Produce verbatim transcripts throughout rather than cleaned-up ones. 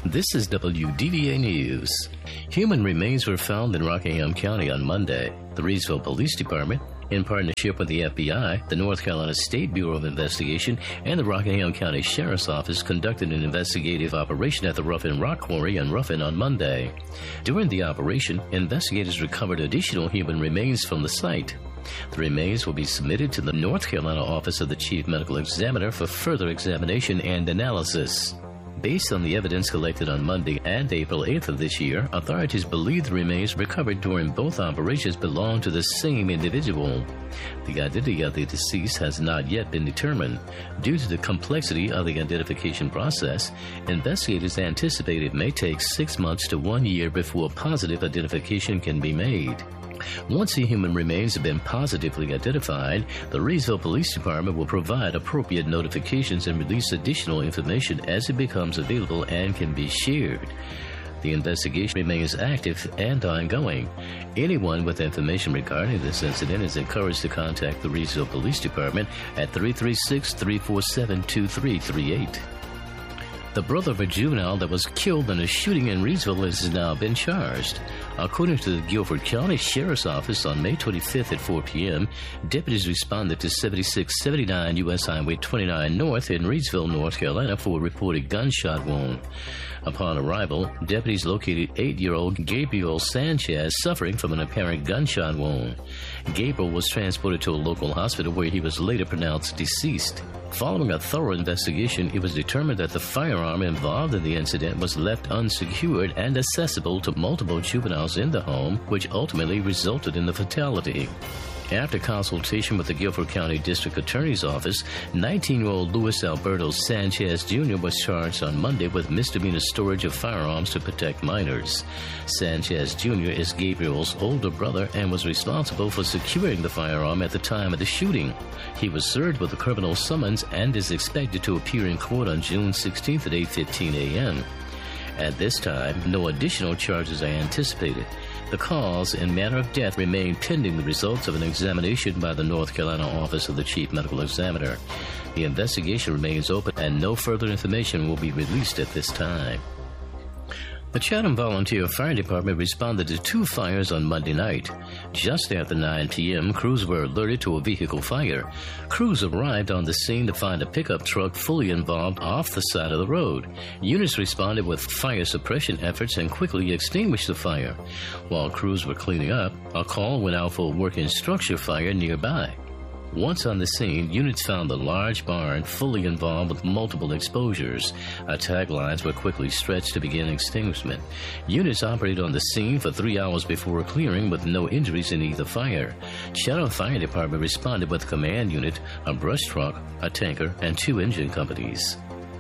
This is W D V A News. Human remains were found in Rockingham County on Monday. The Reidsville Police Department, in partnership with the F B I, the North Carolina State Bureau of Investigation, and the Rockingham County Sheriff's Office, conducted an investigative operation at the Ruffin Rock Quarry in Ruffin on Monday. During the operation, investigators recovered additional human remains from the site. The remains will be submitted to the North Carolina Office of the Chief Medical Examiner for further examination and analysis. Based on the evidence collected on Monday and April eighth of this year, authorities believe the remains recovered during both operations belong to the same individual. The identity of the deceased has not yet been determined. Due to the complexity of the identification process, investigators anticipate it may take six months to one year before positive identification can be made. Once the human remains have been positively identified, the Reidsville Police Department will provide appropriate notifications and release additional information as it becomes available and can be shared. The investigation remains active and ongoing. Anyone with information regarding this incident is encouraged to contact the Reidsville Police Department at three three six, three four seven, two three three eight. The brother of a juvenile that was killed in a shooting in Reidsville has now been charged. According to the Guilford County Sheriff's Office, on May twenty-fifth at four p.m., deputies responded to seventy-six seventy-nine U S Highway twenty-nine North in Reidsville, North Carolina, for a reported gunshot wound. Upon arrival, deputies located eight-year-old Gabriel Sanchez suffering from an apparent gunshot wound. Gabriel was transported to a local hospital where he was later pronounced deceased. Following a thorough investigation, it was determined that the firearm involved in the incident was left unsecured and accessible to multiple juveniles in the home, which ultimately resulted in the fatality. After consultation with the Guilford County District Attorney's Office, nineteen-year-old Luis Alberto Sanchez Junior was charged on Monday with misdemeanor storage of firearms to protect minors. Sanchez Junior is Gabriel's older brother and was responsible for securing the firearm at the time of the shooting. He was served with a criminal summons and is expected to appear in court on June sixteenth at eight fifteen a.m. At this time, no additional charges are anticipated. The cause and manner of death remain pending the results of an examination by the North Carolina Office of the Chief Medical Examiner. The investigation remains open and no further information will be released at this time. The Chatham Volunteer Fire Department responded to two fires on Monday night. Just after nine p.m., crews were alerted to a vehicle fire. Crews arrived on the scene to find a pickup truck fully involved off the side of the road. Units responded with fire suppression efforts and quickly extinguished the fire. While crews were cleaning up, a call went out for a working structure fire nearby. Once on the scene, units found a large barn fully involved with multiple exposures. Attack lines were quickly stretched to begin extinguishment. Units operated on the scene for three hours before clearing with no injuries in either fire. Chatham Fire Department responded with a command unit, a brush truck, a tanker, and two engine companies.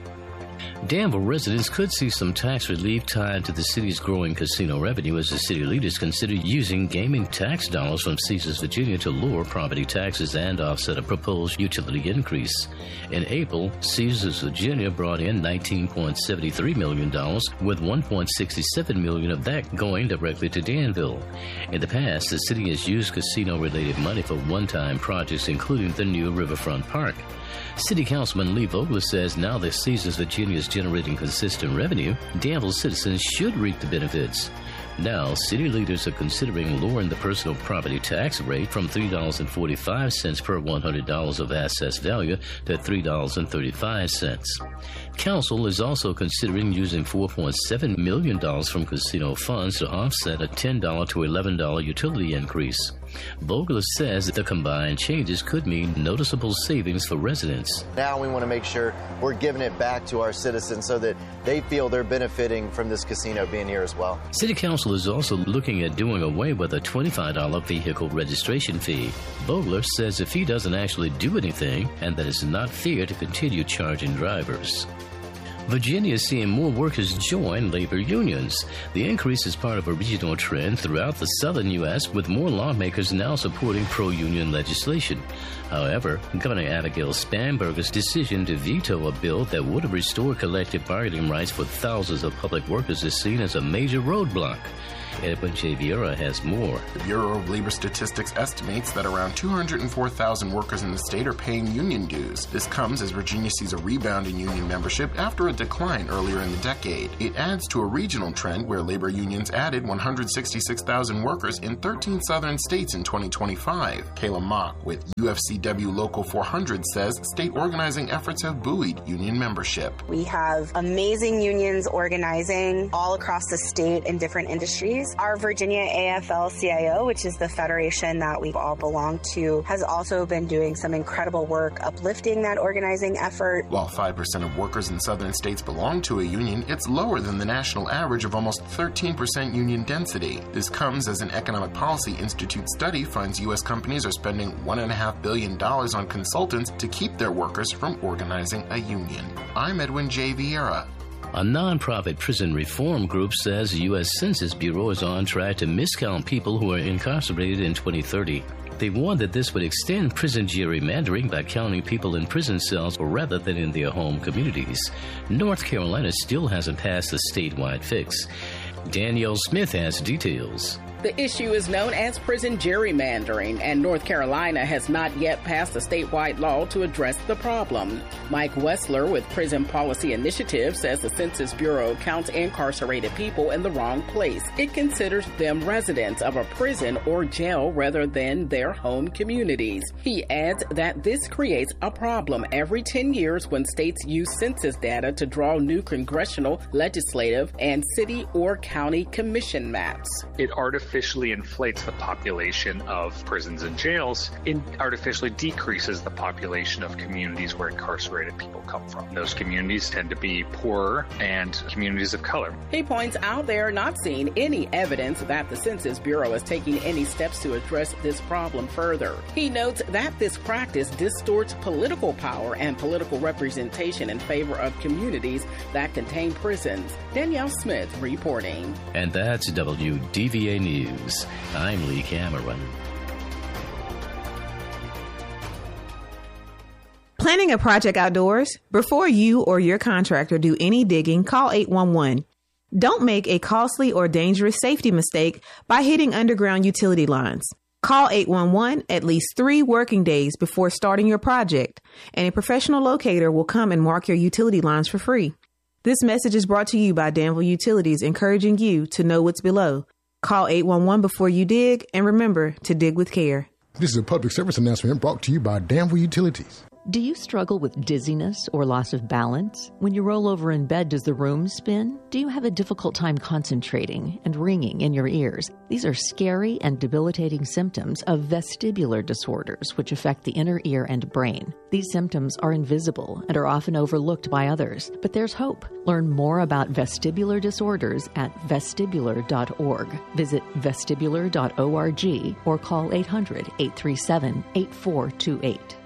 Danville residents could see some tax relief tied to the city's growing casino revenue as the city leaders consider using gaming tax dollars from Caesars Virginia to lower property taxes and offset a proposed utility increase. In April, Caesars Virginia brought in nineteen point seven three million dollars, with one point six seven million dollars of that going directly to Danville. In the past, the city has used casino-related money for one-time projects, including the new Riverfront Park. City Councilman Lee Vogler says now that Caesars Virginia is generating consistent revenue, Danville citizens should reap the benefits. Now, city leaders are considering lowering the personal property tax rate from three dollars and forty-five cents per one hundred dollars of assessed value to three dollars and thirty-five cents. Council is also considering using four point seven million dollars from casino funds to offset a ten dollars to eleven dollars utility increase. Vogler says that the combined changes could mean noticeable savings for residents. Now we want to make sure we're giving it back to our citizens so that they feel they're benefiting from this casino being here as well. City Council is also looking at doing away with a twenty-five dollars vehicle registration fee. Vogler says the fee doesn't actually do anything and that it's not fair to continue charging drivers. Virginia is seeing more workers join labor unions. The increase is part of a regional trend throughout the southern U S, with more lawmakers now supporting pro-union legislation. However, Governor Abigail Spanberger's decision to veto a bill that would have restored collective bargaining rights for thousands of public workers is seen as a major roadblock. Edwin J. Vieira has more. The Bureau of Labor Statistics estimates that around two hundred four thousand workers in the state are paying union dues. This comes as Virginia sees a rebound in union membership after a decline earlier in the decade. It adds to a regional trend where labor unions added one hundred sixty-six thousand workers in thirteen southern states in twenty twenty-five. Kayla Mock with U F C W Local four hundred says state organizing efforts have buoyed union membership. We have amazing unions organizing all across the state in different industries. Our Virginia A F L C I O, which is the federation that we all belong to, has also been doing some incredible work uplifting that organizing effort. While five percent of workers in southern states belong to a union, it's lower than the national average of almost thirteen percent union density. This comes as an Economic Policy Institute study finds U S companies are spending one point five billion dollars on consultants to keep their workers from organizing a union. I'm Edwin J. Vieira. A nonprofit prison reform group says the U S Census Bureau is on track to miscount people who are incarcerated in twenty thirty. They warned that this would extend prison gerrymandering by counting people in prison cells rather than in their home communities. North Carolina still hasn't passed a statewide fix. Danielle Smith has details. The issue is known as prison gerrymandering, and North Carolina has not yet passed a statewide law to address the problem. Mike Wessler with Prison Policy Initiative says the Census Bureau counts incarcerated people in the wrong place. It considers them residents of a prison or jail rather than their home communities. He adds that this creates a problem every ten years when states use census data to draw new congressional, legislative, and city or county commission maps. It artificially artificially inflates the population of prisons and jails. It artificially decreases the population of communities where incarcerated people come from. Those communities tend to be poorer and communities of color. He points out they're not seeing any evidence that the Census Bureau is taking any steps to address this problem further. He notes that this practice distorts political power and political representation in favor of communities that contain prisons. Danielle Smith reporting. And that's W D V A News. I'm Lee Cameron. Planning a project outdoors? Before you or your contractor do any digging, call eight one one. Don't make a costly or dangerous safety mistake by hitting underground utility lines. Call eight one one at least three working days before starting your project, and a professional locator will come and mark your utility lines for free. This message is brought to you by Danville Utilities, encouraging you to know what's below. Call eight one one before you dig, and remember to dig with care. This is a public service announcement brought to you by Danville Utilities. Do you struggle with dizziness or loss of balance? When you roll over in bed, does the room spin? Do you have a difficult time concentrating and ringing in your ears? These are scary and debilitating symptoms of vestibular disorders, which affect the inner ear and brain. These symptoms are invisible and are often overlooked by others, but there's hope. Learn more about vestibular disorders at vestibular dot org. Visit vestibular dot org or call eight hundred, eight three seven, eight four two eight.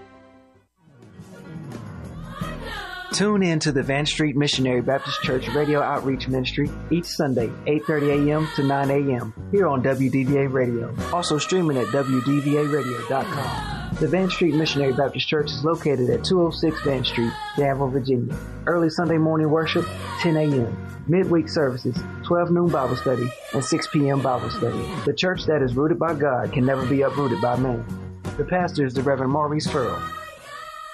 Tune in to the Van Street Missionary Baptist Church Radio Outreach Ministry each Sunday, eight thirty a.m. to nine a.m. here on W D V A Radio. Also streaming at w d v a radio dot com. The Van Street Missionary Baptist Church is located at two oh six Van Street, Danville, Virginia. Early Sunday morning worship, ten a.m. Midweek services, twelve noon Bible study, and six p.m. Bible study. The church that is rooted by God can never be uprooted by man. The pastor is the Reverend Maurice Furrow.